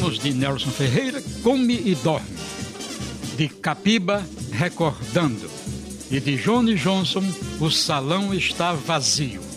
ouvimos de Nelson Ferreira, Come e Dorme, de Capiba, Recordando, e de Johnny Johnson, O Salão Está Vazio.